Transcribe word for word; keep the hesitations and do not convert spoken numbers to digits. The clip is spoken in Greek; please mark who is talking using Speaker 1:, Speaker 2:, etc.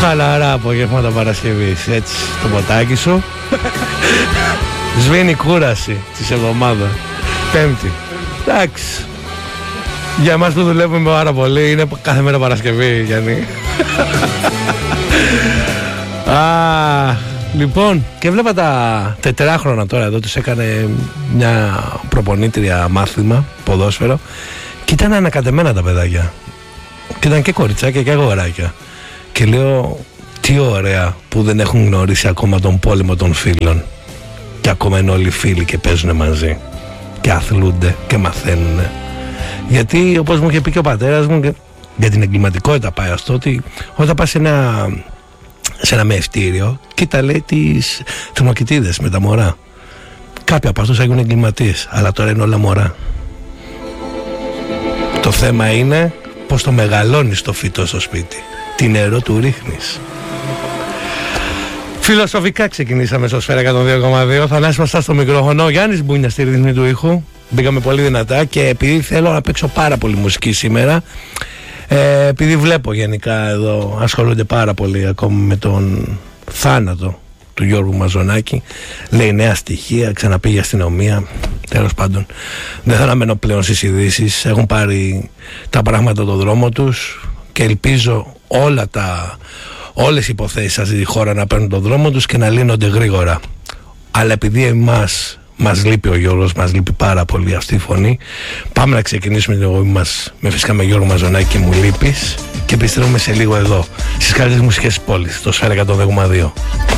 Speaker 1: Χαλαρά απογεύματα Παρασκευής. Έτσι, το ποτάκι σου. Σβήνει η κούραση της εβδομάδας. Πέμπτη. Εντάξει. Για εμάς που δουλεύουμε πάρα πολύ, είναι κάθε μέρα Παρασκευή, Γιάννη. Α, λοιπόν, και βλέπα τα τετράχρονα τώρα εδώ, τους έκανε μια προπονήτρια μάθημα, ποδόσφαιρο, και ήταν ανακατεμένα τα παιδάκια. Και ήταν και κοριτσάκια και αγοράκια. Και λέω, τι ωραία που δεν έχουν γνωρίσει ακόμα τον πόλεμο των φίλων. Και ακόμα είναι όλοι φίλοι και παίζουν μαζί. Και αθλούνται και μαθαίνουν. Γιατί όπως μου είχε πει και ο πατέρας μου, για την εγκληματικότητα πάει αυτό, ότι όταν πας σε ένα, σε ένα μεευτήριο, κοίτα λέει τις θερμοκοιτίδες με τα μωρά. Κάποιοι από αυτούς έχουν εγκληματίες, αλλά τώρα είναι όλα μωρά. Το θέμα είναι πως το μεγαλώνεις το φυτό στο σπίτι. Τι νερό του ρίχνεις. Φιλοσοφικά ξεκινήσαμε στο Σφαίρα εκατόν δύο κόμμα δύο. Θανάσης Μαστάς στο μικρόφωνο, Γιάννης Μπούνια στη ρυθμή του ήχου. Μπήκαμε πολύ δυνατά και επειδή θέλω να παίξω πάρα πολύ μουσική σήμερα, ε, επειδή βλέπω γενικά εδώ ασχολούνται πάρα πολύ ακόμα με τον θάνατο του Γιώργου Μαζονάκη, λέει νέα στοιχεία, ξαναπήγε αστυνομία. Τέλος πάντων, δεν θα αναμένω πλέον στις ειδήσεις. Έχουν πάρει τα πράγματα το δρόμο τους και ελπίζω όλα τα, όλες οι υποθέσεις αυτή τη χώρα να παίρνουν τον δρόμο τους και να λύνονται γρήγορα. Αλλά επειδή εμάς μας λείπει ο Γιώργος, μας λείπει πάρα πολύ αυτή η φωνή, πάμε να ξεκινήσουμε την εγωγή μας με φυσικά με Γιώργο Μαζονάκη και Μου λείπεις, και επιστρέφουμε σε λίγο εδώ στις καλύτερες μουσικές της πόλης, το Σφαίρα εκατόν δύο κόμμα δύο.